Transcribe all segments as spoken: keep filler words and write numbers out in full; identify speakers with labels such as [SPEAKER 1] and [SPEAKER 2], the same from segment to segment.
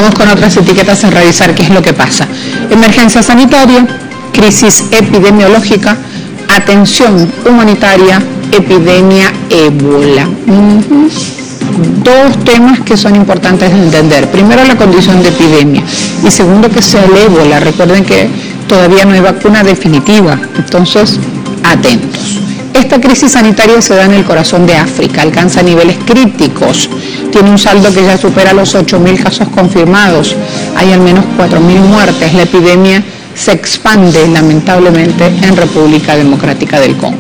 [SPEAKER 1] Vamos con otras etiquetas a revisar qué es lo que pasa. Emergencia sanitaria, crisis epidemiológica, atención humanitaria, epidemia ébola. Uh-huh. Dos temas que son importantes de entender. Primero, la condición de epidemia, y segundo, que sea el ébola. Recuerden que todavía no hay vacuna definitiva, entonces atentos. Esta crisis sanitaria se da en el corazón de África, alcanza niveles críticos, tiene un saldo que ya supera los ocho mil casos confirmados, hay al menos cuatro mil muertes, la epidemia se expande lamentablemente en República Democrática del Congo.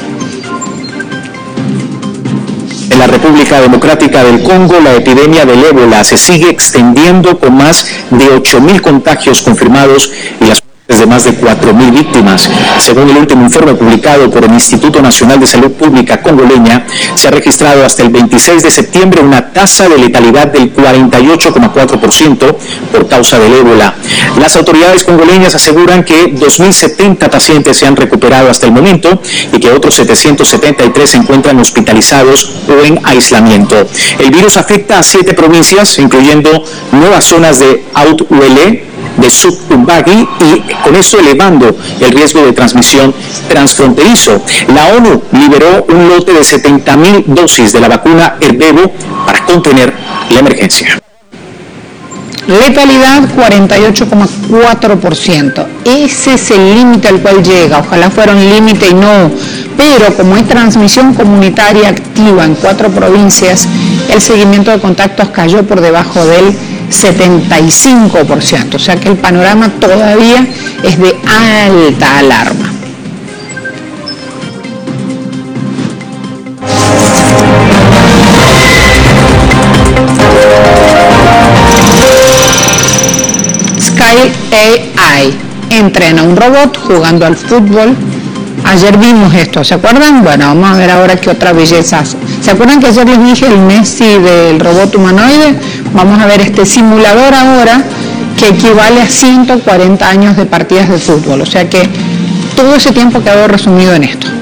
[SPEAKER 2] En la República Democrática del Congo, la epidemia del ébola se sigue extendiendo con más de ocho mil contagios confirmados y las de más de cuatro mil víctimas. Según el último informe publicado por el Instituto Nacional de Salud Pública congoleña, se ha registrado hasta el veintiséis de septiembre una tasa de letalidad del cuarenta y ocho coma cuatro por ciento por causa del ébola. Las autoridades congoleñas aseguran que dos mil setenta pacientes se han recuperado hasta el momento y que otros setecientos setenta y tres se encuentran hospitalizados o en aislamiento. El virus afecta a siete provincias, incluyendo nuevas zonas de Haut-Uélé, de Sud-Umbagi, y con eso elevando el riesgo de transmisión transfronterizo. La ONU liberó un lote de setenta mil dosis de la vacuna Ervebo para contener la emergencia.
[SPEAKER 1] Letalidad cuarenta y ocho coma cuatro por ciento. Ese es el límite al cual llega. Ojalá fuera un límite y no. Pero como hay transmisión comunitaria activa en cuatro provincias, el seguimiento de contactos cayó por debajo del setenta y cinco por ciento. O sea que el panorama todavía es de alta alarma. Sky A I entrena un robot jugando al fútbol. Ayer vimos esto, ¿se acuerdan? Bueno, vamos a ver ahora qué otra belleza hace. ¿Se acuerdan que ayer les dije el Messi del robot humanoide? Vamos a ver este simulador ahora, que equivale a ciento cuarenta años de partidas de fútbol. O sea que todo ese tiempo quedó resumido en esto.